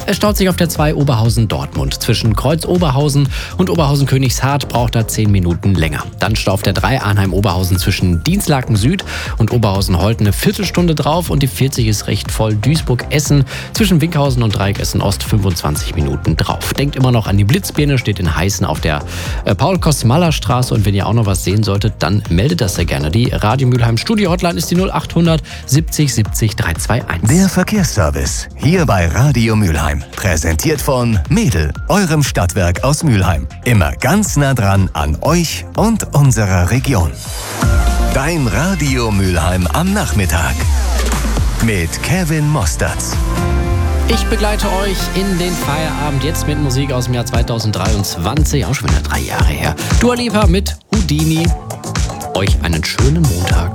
Es staut sich auf der 2 Oberhausen-Dortmund. Zwischen Kreuz-Oberhausen und Oberhausen-Königshardt braucht er 10 Minuten länger. Dann staut auf der 3 Arnheim-Oberhausen zwischen Dienstlaken Süd und Oberhausen-Holt eine Viertelstunde drauf und die 40 ist recht voll. Duisburg-Essen zwischen Winkhausen und Dreieck Essen-Ost 25 Minuten drauf. Denkt immer noch an die Blitzbirne, steht in Heißen auf der Paul-Kostmaller-Straße und wenn ihr auch noch was sehen solltet, dann meldet das sehr gerne. Die Radio Mülheim Studio-Hotline ist die 0800 70 70 321. Der Verkehrsservice hier bei Radio Mülheim. Präsentiert von Mädel, eurem Stadtwerk aus Mülheim. Immer ganz nah dran an euch und unserer Region. Dein Radio Mülheim am Nachmittag. Mit Kevin Mosterz. Ich begleite euch in den Feierabend jetzt mit Musik aus dem Jahr 2023, auch schon wieder 3 Jahre her. Dua Lipa mit Houdini. Euch einen schönen Montag.